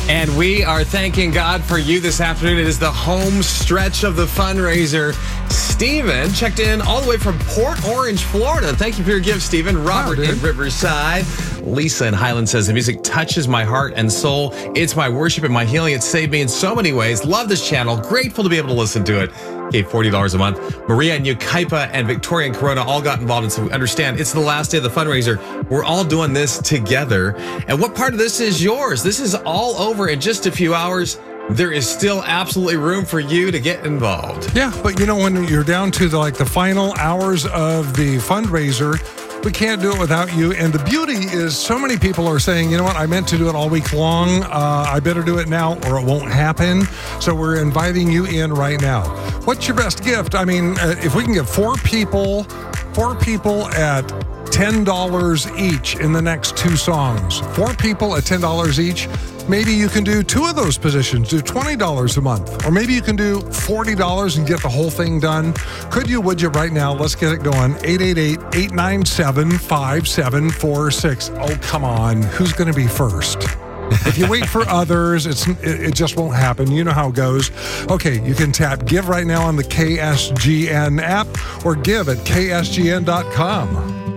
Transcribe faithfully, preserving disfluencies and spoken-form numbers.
And we are thanking God for you this afternoon. It is the home stretch of the fundraiser. Stephen checked in all the way from Port Orange, Florida. Thank you for your gift, Stephen. Robert wow, in Riverside. Lisa in Highland says, the music touches my heart and soul. It's my worship and my healing. It saved me in so many ways. Love this channel. Grateful to be able to listen to it. Gave forty dollars a month. Maria in Yucaipa and Victoria in Corona all got involved. And so we understand it's the last day of the fundraiser. We're all doing this together. And what part of this is yours? This is all over in just a few hours. There is still absolutely room for you to get involved. Yeah, but you know, when you're down to the, like the final hours of the fundraiser, we can't do it without you. And the beauty is so many people are saying, you know what, I meant to do it all week long. Uh, I better do it now or it won't happen. So we're inviting you in right now. What's your best gift? I mean, uh, if we can get four people, four people at ten dollars each in the next two songs, four people at ten dollars each, maybe you can do two of those positions, do twenty dollars a month. Or maybe you can do forty dollars and get the whole thing done. Could you, would you, right now? Let's get it going. eight eight eight, eight nine seven, five seven four six. Oh, come on. Who's going to be first? If you wait for others, it's it, it just won't happen. You know how it goes. Okay, you can tap Give right now on the K S G N app or give at K S G N dot com.